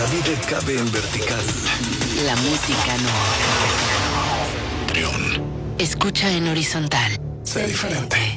La vida cabe en vertical. La música no. Trión. Escucha en horizontal. Sé diferente.